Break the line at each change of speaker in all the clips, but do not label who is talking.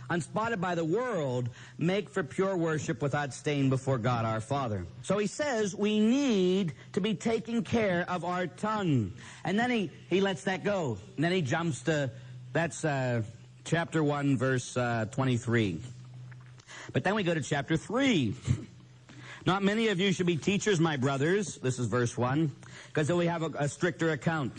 unspotted by the world, make for pure worship without stain before God our Father. So he says we need to be taking care of our tongue. And then he lets that go. And then he jumps to, that's chapter 1, verse 23. But then we go to chapter 3. Not many of you should be teachers, my brothers. This is verse 1. Because then we have a stricter account.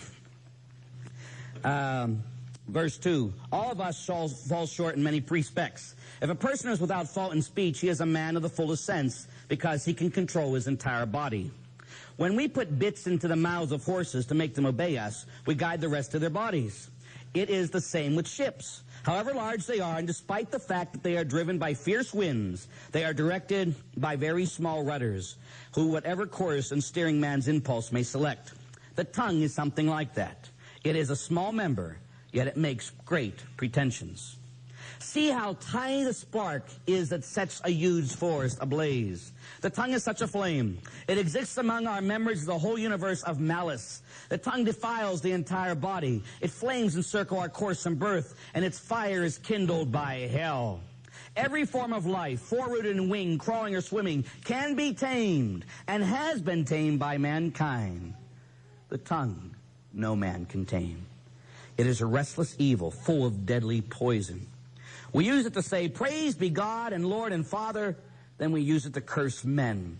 Verse 2. All of us fall short in many respects. If a person is without fault in speech, he is a man of the fullest sense, because he can control his entire body. When we put bits into the mouths of horses to make them obey us, we guide the rest of their bodies. It is the same with ships. However large they are, and despite the fact that they are driven by fierce winds, they are directed by very small rudders, who whatever course and steering man's impulse may select. The tongue is something like that. It is a small member, yet it makes great pretensions. See how tiny the spark is that sets a huge forest ablaze. The tongue is such a flame. It exists among our members the whole universe of malice. The tongue defiles the entire body. It flames encircle our course and birth, and its fire is kindled by hell. Every form of life, four-rooted and winged, crawling or swimming, can be tamed and has been tamed by mankind. The tongue no man can tame. It is a restless evil, full of deadly poison. We use it to say, praise be God and Lord and Father. Then we use it to curse men,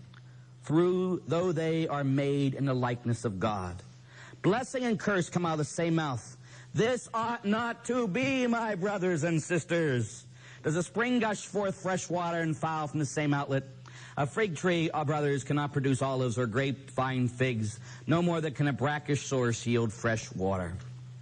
though they are made in the likeness of God. Blessing and curse come out of the same mouth. This ought not to be, my brothers and sisters. Does a spring gush forth fresh water and foul from the same outlet? A fig tree, our brothers, cannot produce olives or grapevine figs, no more than can a brackish source yield fresh water.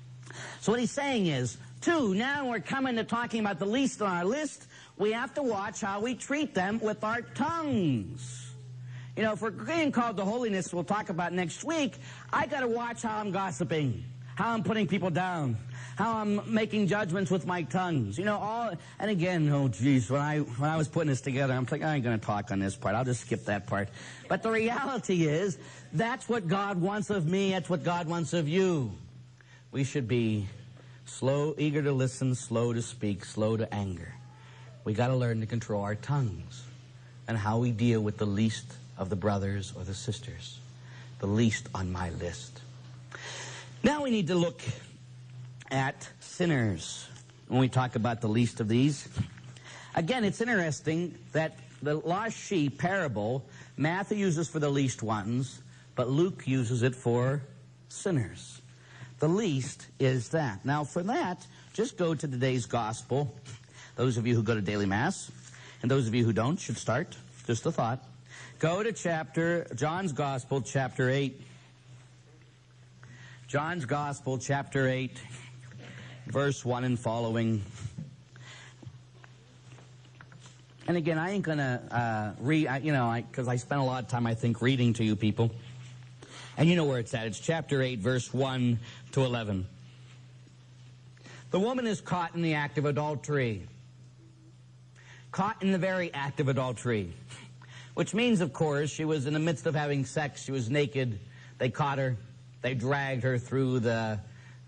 So what he's saying is, now we're coming to talking about the least on our list. We have to watch how we treat them with our tongues. You know, if we're being called to holiness, we'll talk about next week, I got to watch how I'm gossiping, how I'm putting people down, how I'm making judgments with my tongues. You know, and again, oh geez, when I was putting this together, I'm thinking, I ain't going to talk on this part. I'll just skip that part. But the reality is, that's what God wants of me. That's what God wants of you. We should be slow, eager to listen, slow to speak, slow to anger. We got to learn to control our tongues and how we deal with the least of the brothers or the sisters, the least on my list. Now we need to look at sinners when we talk about the least of these. Again, it's interesting that the lost sheep parable, Matthew uses for the least ones, but Luke uses it for sinners. The least is that. Now for that, just go to today's gospel. Those of you who go to daily mass, and those of you who don't should start. Just a thought. Go to John's Gospel, chapter 8. John's Gospel, chapter 8, verse 1 and following. And again, I ain't going to read, because I spent a lot of time, I think, reading to you people. And you know where it's at. It's chapter 8, verse 1 to 11. The woman is caught in the act of adultery. Caught in the very act of adultery. Which means, of course, she was in the midst of having sex. She was naked. They caught her. They dragged her through the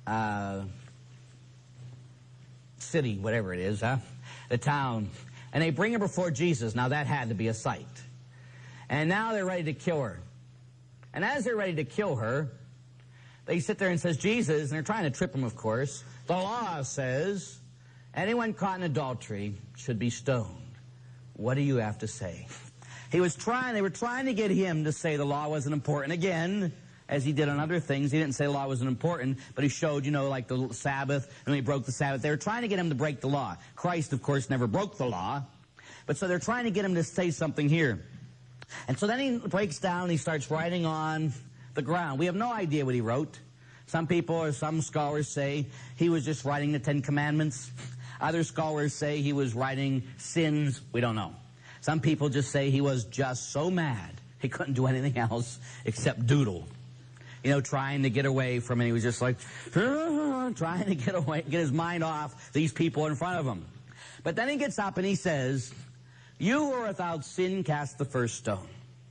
city, whatever it is, the town. And they bring her before Jesus. Now, that had to be a sight. And now they're ready to kill her. And as they're ready to kill her, they sit there and says, Jesus, and they're trying to trip him, of course, the law says anyone caught in adultery should be stoned. What do you have to say? They were trying to get him to say the law wasn't important. Again, as he did on other things, he didn't say the law wasn't important, but he showed, like the Sabbath, and he broke the Sabbath. They were trying to get him to break the law. Christ, of course, never broke the law. But so they're trying to get him to say something here. And so then he breaks down and he starts writing on the ground. We have no idea what he wrote. Some people or some scholars say he was just writing the Ten Commandments. Other scholars say he was writing sins. We don't know. Some people just say he was just so mad he couldn't do anything else except doodle. Trying to get away from it. He was just like, trying to get away, get his mind off these people in front of him. But then he gets up and he says, you who are without sin, cast the first stone.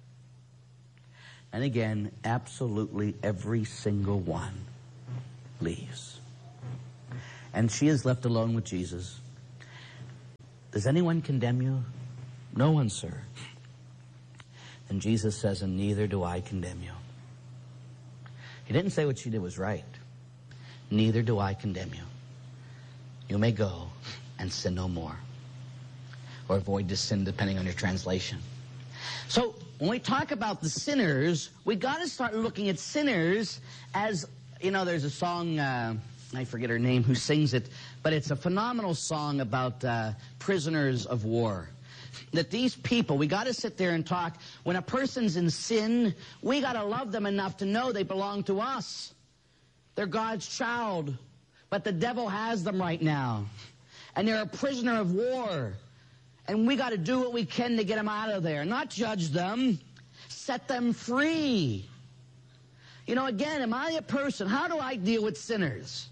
And again, absolutely every single one leaves. And she is left alone with Jesus. Does anyone condemn you? No one, sir. And Jesus says, and neither do I condemn you. He didn't say what you did was right. Neither do I condemn you. You may go and sin no more. Or avoid this sin, depending on your translation. So, when we talk about the sinners, we got to start looking at sinners as, you know, there's a song, I forget her name, who sings it, but it's a phenomenal song about prisoners of war. That these people, we got to sit there and talk. When a person's in sin, we got to love them enough to know they belong to us. They're God's child, but the devil has them right now. And they're a prisoner of war. And we got to do what we can to get them out of there. Not judge them, set them free. You know, again, am I a person? How do I deal with sinners?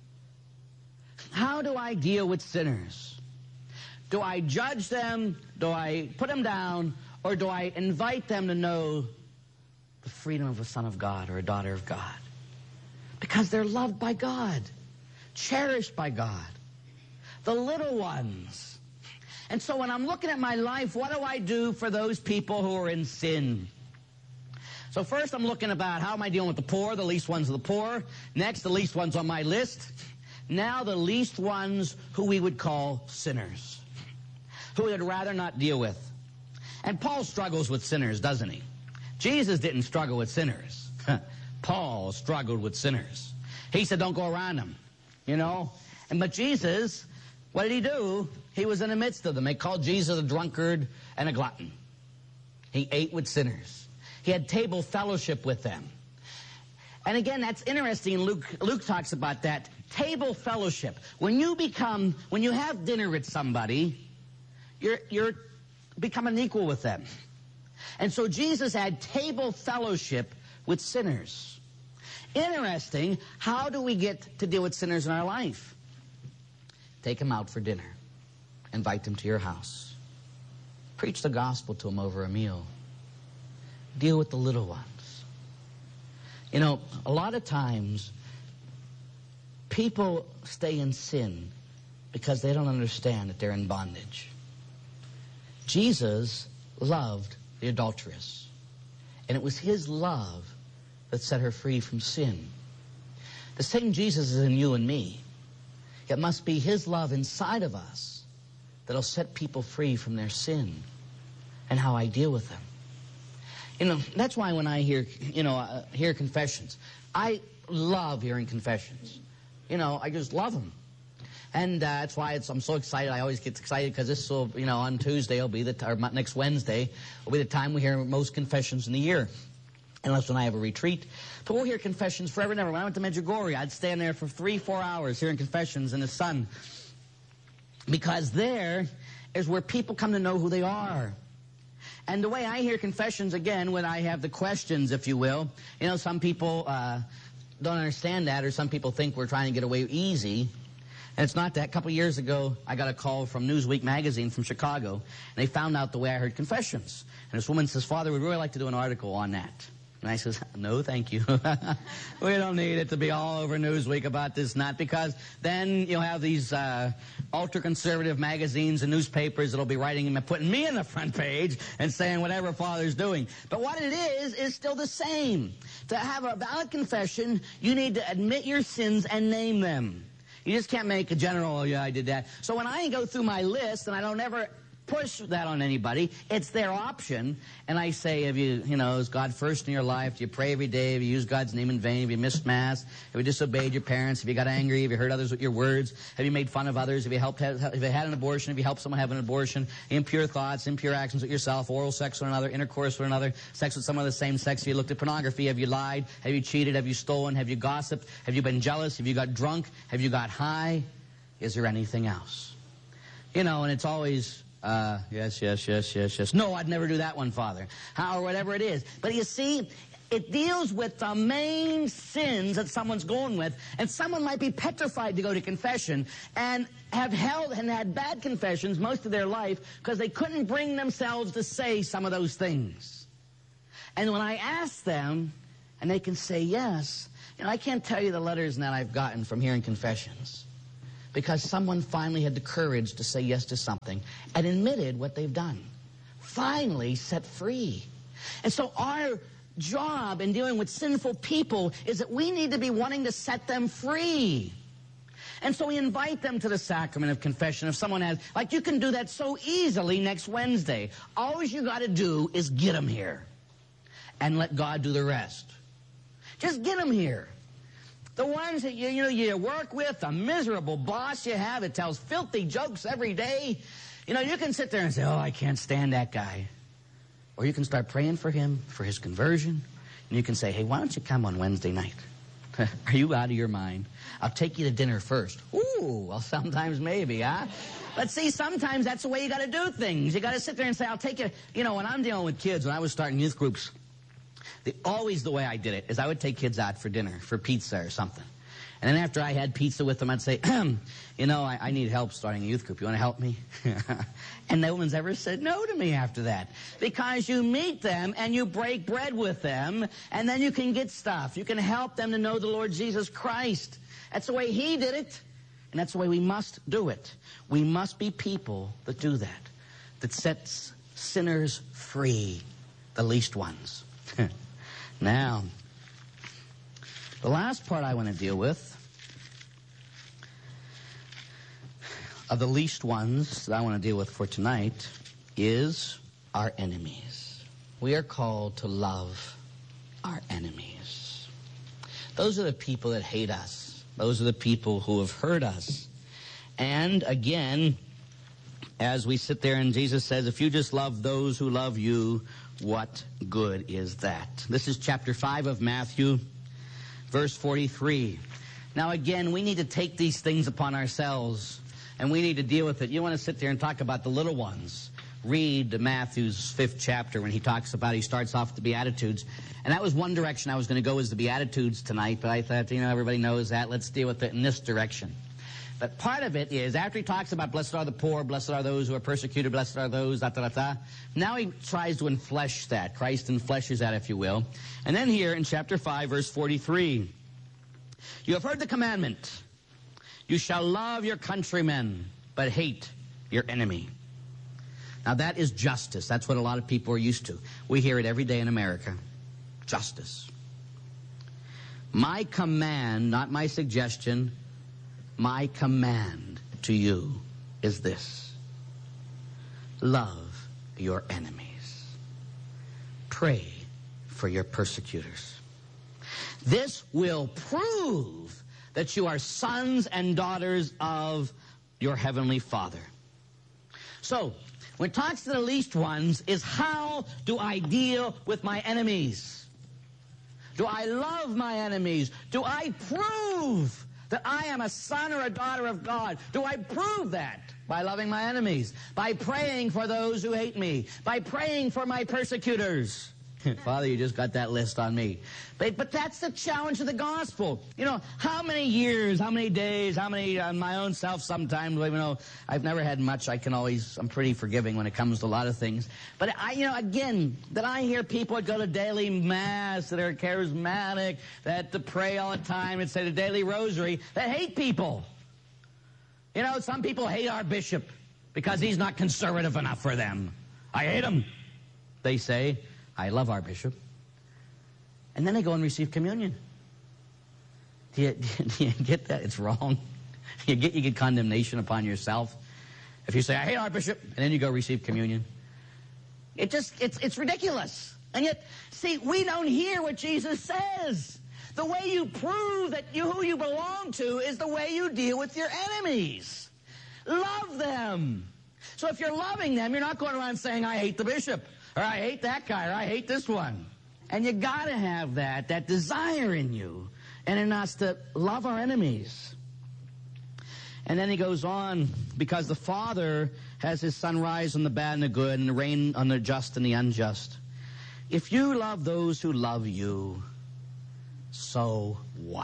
How do I deal with sinners? Do I judge them? Do I put them down? Or do I invite them to know the freedom of a son of God or a daughter of God? Because they're loved by God, cherished by God. The little ones. And so when I'm looking at my life, what do I do for those people who are in sin? So first I'm looking about how am I dealing with the poor, the least ones of the poor. Next, the least ones on my list. Now the least ones who we would call sinners, who we would rather not deal with. And Paul struggles with sinners, doesn't he? Jesus didn't struggle with sinners. Paul struggled with sinners. He said, don't go around them, you know. But Jesus, what did he do? He was in the midst of them. They called Jesus a drunkard and a glutton. He ate with sinners. He had table fellowship with them. And again, that's interesting. Luke talks about that. Table fellowship. When you have dinner with somebody, you're become an equal with them. And so Jesus had table fellowship with sinners. Interesting, how do we get to deal with sinners in our life? Take them out for dinner. Invite them to your house. Preach the gospel to them over a meal. Deal with the little ones. You know, a lot of times, people stay in sin because they don't understand that they're in bondage. Jesus loved the adulteress. And it was his love that set her free from sin. The same Jesus is in you and me. It must be his love inside of us that'll set people free from their sin and how I deal with them. You know, that's why when I hear confessions, I love hearing confessions. You know, I just love them. And that's why I'm so excited. I always get excited because this will, you know, on Tuesday, or next Wednesday, will be the time we hear most confessions in the year. Unless when I have a retreat. But we'll hear confessions forever and ever. When I went to Medjugorje, I'd stand there for 3-4 hours hearing confessions in the sun. Because there is where people come to know who they are. And the way I hear confessions, again, when I have the questions, if you will, you know, some people don't understand that, or some people think we're trying to get away easy. And it's not that. A couple years ago, I got a call from Newsweek magazine from Chicago, and they found out the way I heard confessions. And this woman says, Father, we'd really like to do an article on that. And I says, no, thank you. We don't need it to be all over Newsweek about this and that, because then you'll have these ultra-conservative magazines and newspapers that'll be writing and putting me in the front page and saying whatever Father's doing. But what it is still the same. To have a valid confession, you need to admit your sins and name them. You just can't make a general, oh, yeah, I did that. So when I go through my list, and I don't ever push that on anybody, it's their option, and I say, have you, is God first in your life? Do you pray every day? Have you used God's name in vain? Have you missed Mass? Have you disobeyed your parents? Have you got angry? Have you hurt others with your words? Have you made fun of others? Have you had an abortion? Have you helped someone have an abortion? Impure thoughts, impure actions with yourself, oral sex with another, intercourse with another, sex with someone of the same sex? Have you looked at pornography? Have you lied? Have you cheated? Have you stolen? Have you gossiped? Have you been jealous? Have you got drunk? Have you got high? Is there anything else? And it's always... yes. No, I'd never do that one, Father. Or whatever it is. But you see, it deals with the main sins that someone's going with, and someone might be petrified to go to confession and have held and had bad confessions most of their life because they couldn't bring themselves to say some of those things. And when I ask them, and they can say yes, I can't tell you the letters that I've gotten from hearing confessions. because someone finally had the courage to say yes to something and admitted what they've done. Finally set free. And so our job in dealing with sinful people is that we need to be wanting to set them free. And so we invite them to the sacrament of confession. If someone has, like, you can do that so easily next Wednesday. All you got to do is get them here and let God do the rest. Just get them here. The ones that you work with, a miserable boss you have that tells filthy jokes every day, you can sit there and say, oh, I can't stand that guy. Or you can start praying for him, for his conversion. And you can say, hey, why don't you come on Wednesday night? Are you out of your mind? I'll take you to dinner first. Ooh, well, sometimes maybe, huh? But see, sometimes that's the way you got to do things. You got to sit there and say, I'll take you. When I'm dealing with kids, when I was starting youth groups, always the way I did it is I would take kids out for dinner, for pizza or something. And then after I had pizza with them, I'd say, I need help starting a youth group. You want to help me? And no one's ever said no to me after that. Because you meet them and you break bread with them, and then you can get stuff. You can help them to know the Lord Jesus Christ. That's the way He did it, and that's the way we must do it. We must be people that do that sets sinners free, the least ones. Now, the last part I want to deal with, of the least ones that I want to deal with for tonight, is our enemies. We are called to love our enemies. Those are the people that hate us. Those are the people who have hurt us. And again, as we sit there and Jesus says, if you just love those who love you, what good is that? This is chapter 5 of Matthew, verse 43. Now again, we need to take these things upon ourselves, and we need to deal with it. You want to sit there and talk about the little ones. Read Matthew's 5th chapter when he starts off with the Beatitudes. And that was one direction I was going to go, is the Beatitudes tonight, but I thought, everybody knows that. Let's deal with it in this direction. But part of it is, after he talks about blessed are the poor, blessed are those who are persecuted, blessed are those, now he tries to enflesh that. Christ enfleshes that, if you will. And then here in chapter 5, verse 43, you have heard the commandment, you shall love your countrymen, but hate your enemy. Now that is justice. That's what a lot of people are used to. We hear it every day in America. Justice. My command, not my suggestion, my command to you is this: love your enemies. Pray for your persecutors. This will prove that you are sons and daughters of your heavenly Father. So, when it talks to the least ones, is how do I deal with my enemies? Do I love my enemies? Do I prove that I am a son or a daughter of God? Do I prove that by loving my enemies? By praying for those who hate me? By praying for my persecutors? Father, you just got that list on me. But that's the challenge of the gospel. How many years, how many days, how many, my own self sometimes, even though I've never had much, I'm pretty forgiving when it comes to a lot of things. But again, that I hear people that go to daily mass, that are charismatic, that pray all the time and say the daily rosary, that hate people. Some people hate our bishop because he's not conservative enough for them. I hate him, they say. I love our bishop. And then they go and receive communion. Do you get that? It's wrong. You get condemnation upon yourself. If you say, I hate our bishop, and then you go receive communion. It's ridiculous. And yet, see, we don't hear what Jesus says. The way you prove that who you belong to is the way you deal with your enemies. Love them. So if you're loving them, you're not going around saying, I hate the bishop, or I hate that guy, or I hate this one. And you got to have that desire in you and in us to love our enemies. And then he goes on, because the Father has his sun rise on the bad and the good and rain on the just and the unjust. If you love those who love you, so what?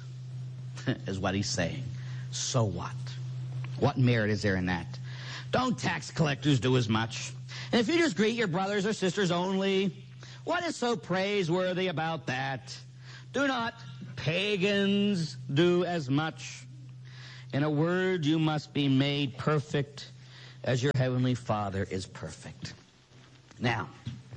Is what he's saying. So what? What merit is there in that? Don't tax collectors do as much? And if you just greet your brothers or sisters only, what is so praiseworthy about that? Do not pagans do as much? In a word, you must be made perfect as your heavenly Father is perfect. Now,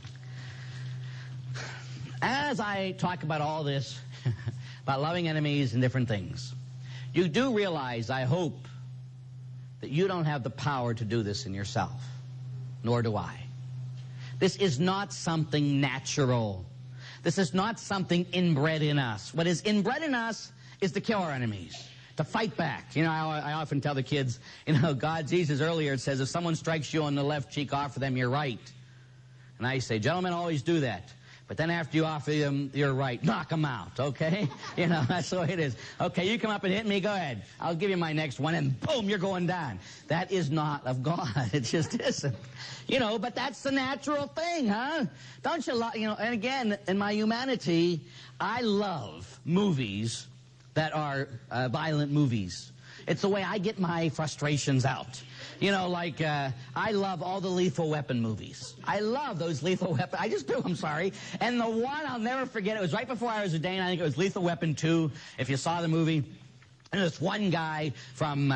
as I talk about all this, about loving enemies and different things, you do realize, I hope, that you don't have the power to do this in yourself, nor do I. This is not something natural. This is not something inbred in us. What is inbred in us is to kill our enemies, to fight back. You know, I often tell the kids, you know, Jesus earlier says, if someone strikes you on the left cheek, offer them your right. And I say, gentlemen always do that. But then after you offer them your right, knock them out, okay? You know, that's the way it is. Okay, you come up and hit me, go ahead. I'll give you my next one, and boom, you're going down. That is not of God. It just isn't. You know, but that's the natural thing, huh? Don't you love, you know, and again, in my humanity, I love movies that are violent movies. It's the way I get my frustrations out. You know, like, I love all the Lethal Weapon movies. I love those Lethal Weapon. I just do, I'm sorry. And the one I'll never forget, it was right before I was ordained. I think it was Lethal Weapon 2, if you saw the movie. And this one guy from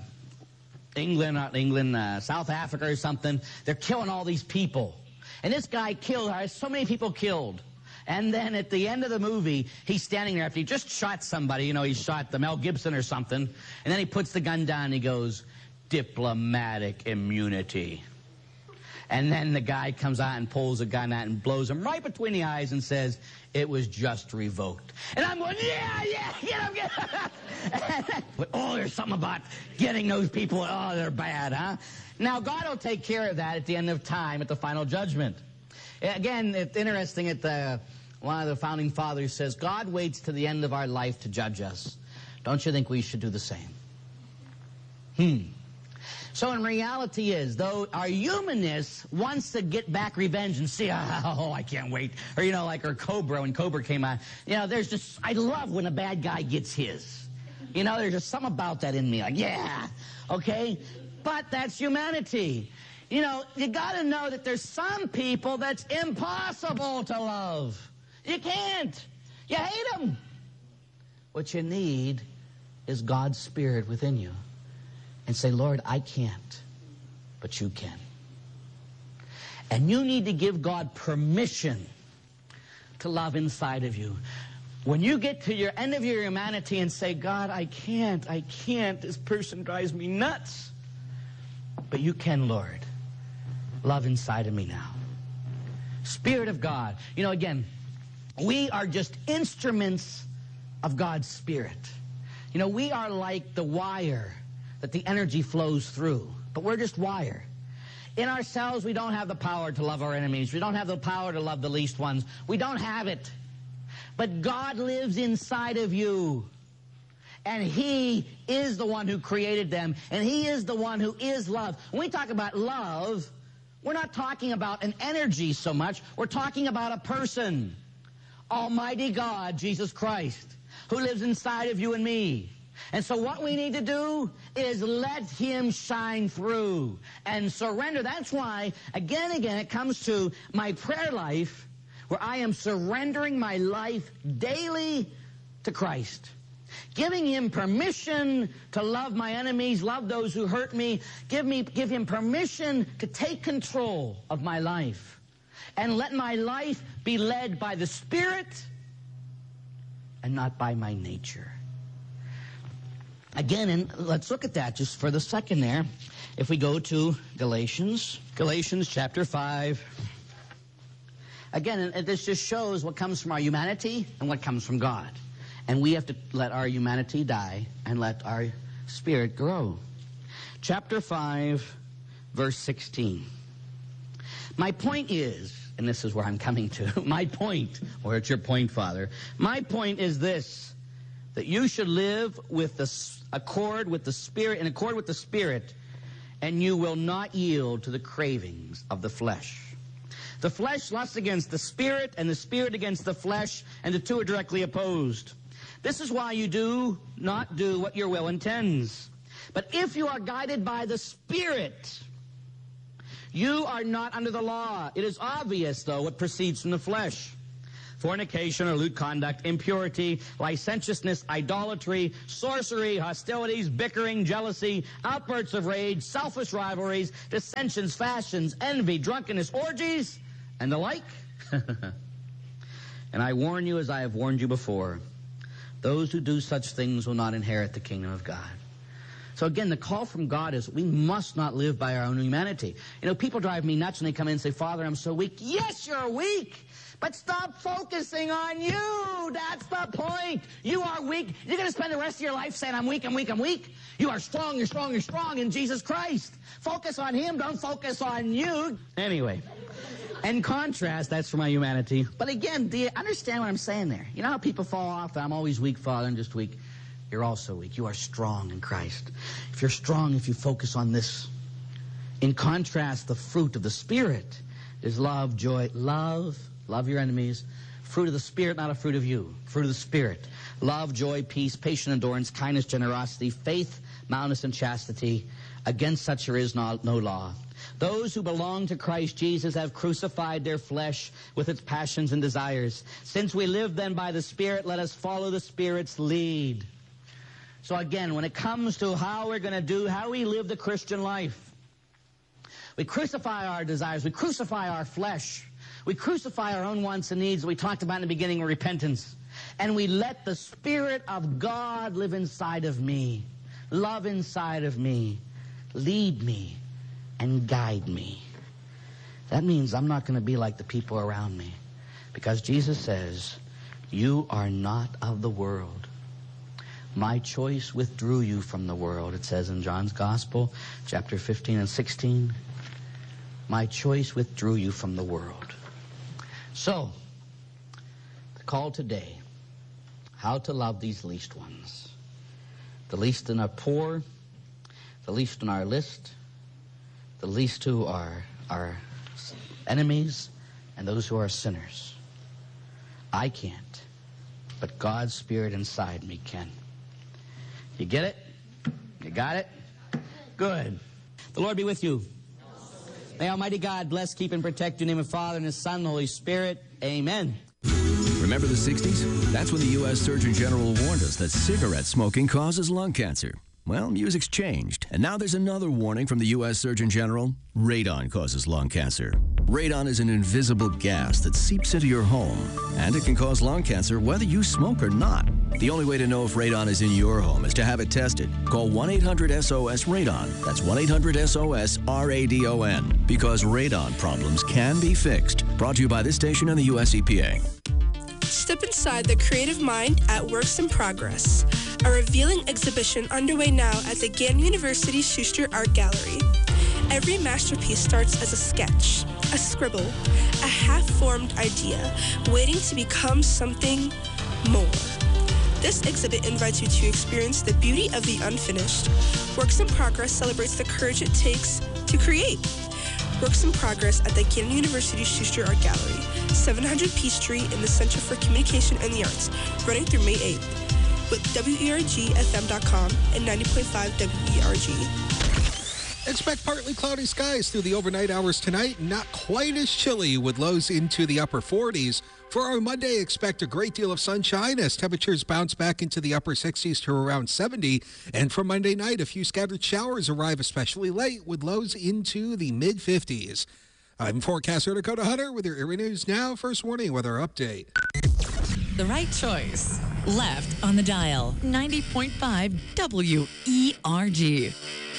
South Africa or something. They're killing all these people. And this guy killed, so many people killed. And then at the end of the movie, he's standing there after he just shot somebody. You know, he shot the Mel Gibson or something. And then he puts the gun down and he goes, diplomatic immunity. And then the guy comes out and pulls a gun out and blows him right between the eyes and says, it was just revoked. And I'm going, yeah, get him. But, oh, there's something about getting those people, oh, they're bad, huh? Now, God will take care of that at the end of time, at the final judgment. Again, it's interesting that one of the founding fathers says, God waits to the end of our life to judge us. Don't you think we should do the same? So in reality is, though our humanness wants to get back revenge and see, oh, I can't wait. Or, you know, like our Cobra, when Cobra came out. You know, there's just, I love when a bad guy gets his. You know, there's just something about that in me. Like, yeah, okay? But that's humanity. You know, you got to know that there's some people that's impossible to love. You can't. You hate them. What you need is God's Spirit within you. And say, Lord, I can't, but you can. And you need to give God permission to love inside of you. When you get to your end of your humanity and say, God, I can't, this person drives me nuts. But you can, Lord. Love inside of me now. Spirit of God. You know, again, we are just instruments of God's Spirit. You know, we are like the wire that the energy flows through. But we're just wire. In ourselves, we don't have the power to love our enemies. We don't have the power to love the least ones. We don't have it. But God lives inside of you. And He is the one who created them. And He is the one who is love. When we talk about love, we're not talking about an energy so much. We're talking about a person. Almighty God, Jesus Christ, who lives inside of you and me. And so what we need to do is let Him shine through and surrender. That's why, again, it comes to my prayer life, where I am surrendering my life daily to Christ. Giving Him permission to love my enemies, love those who hurt me. Give Him permission to take control of my life. And let my life be led by the Spirit and not by my nature. Again, and let's look at that just for the second there. If we go to Galatians chapter 5. Again, and this just shows what comes from our humanity and what comes from God. And we have to let our humanity die and let our spirit grow. Chapter 5, verse 16. My point is, and this is where I'm coming to, my point, or it's your point, Father. My point is this, that you should live with in accord with the Spirit, and you will not yield to the cravings of the flesh. The flesh lusts against the Spirit, and the Spirit against the flesh, and the two are directly opposed. This is why you do not do what your will intends. But if you are guided by the Spirit, you are not under the law. It is obvious, though, what proceeds from the flesh. fornication or lewd conduct, impurity, licentiousness, idolatry, sorcery, hostilities, bickering, jealousy, outbursts of rage, selfish rivalries, dissensions, fashions, envy, drunkenness, orgies, and the like. And I warn you, as I have warned you before, those who do such things will not inherit the kingdom of God. So again, the call from God is we must not live by our own humanity. You know, people drive me nuts when they come in and say, Father, I'm so weak. Yes, you're weak, but stop focusing on you. That's the point. You are weak. You're going to spend the rest of your life saying, I'm weak, I'm weak, I'm weak. You are strong, you're strong, you're strong in Jesus Christ. Focus on Him, don't focus on you. Anyway, in contrast, that's for my humanity. But again, do you understand what I'm saying there? You know how people fall off? I'm always weak, Father, I'm just weak. You're also weak. You are strong in Christ. If you're strong, if you focus on this. In contrast, the fruit of the Spirit is love, joy, love your enemies. Fruit of the Spirit, not a fruit of you. Fruit of the Spirit. Love, joy, peace, patient endurance, kindness, generosity, faith, mildness, and chastity. Against such there is no law. Those who belong to Christ Jesus have crucified their flesh with its passions and desires. Since we live then by the Spirit, let us follow the Spirit's lead. So again, when it comes to how we're going to do, how we live the Christian life, we crucify our desires, we crucify our flesh, we crucify our own wants and needs we talked about in the beginning of repentance, and we let the Spirit of God live inside of me, love inside of me, lead me, and guide me. That means I'm not going to be like the people around me, because Jesus says, you are not of the world. My choice withdrew you from the world, it says in John's Gospel, chapter 15 and 16. My choice withdrew you from the world. So, the call today, how to love these least ones. The least in our poor, the least on our list, the least who are our enemies, and those who are sinners. I can't, but God's Spirit inside me can. You get it? You got it? Good. The Lord be with you. May Almighty God bless, keep, and protect you in the name of the Father, and the Son, and the Holy Spirit. Amen.
Remember the 60s? That's when the U.S. Surgeon General warned us that cigarette smoking causes lung cancer. Well, music's changed, and now there's another warning from the U.S. Surgeon General. Radon causes lung cancer. Radon is an invisible gas that seeps into your home, and it can cause lung cancer whether you smoke or not. The only way to know if radon is in your home is to have it tested. Call 1-800-SOS-RADON. That's 1-800-SOS-RADON. Because radon problems can be fixed. Brought to you by this station and the U.S. EPA.
Step inside the creative mind at Works in Progress, a revealing exhibition underway now at the Gannon University Schuster Art Gallery. Every masterpiece starts as a sketch, a scribble, a half-formed idea, waiting to become something more. This exhibit invites you to experience the beauty of the unfinished. Works in Progress celebrates the courage it takes to create. Works in Progress at the Gannon University Schuster Art Gallery, 700 Peachtree in the Center for Communication and the Arts, running through May 8th, with WERGFM.com and 90.5 WERG.
Expect partly cloudy skies through the overnight hours tonight. Not quite as chilly with lows into the upper 40s. For our Monday, expect a great deal of sunshine as temperatures bounce back into the upper 60s to around 70. And for Monday night, a few scattered showers arrive especially late with lows into the mid-50s. I'm forecaster Dakota Hunter with your Erie News Now First Warning Weather Update.
The right choice. Left on the dial. 90.5 WERG.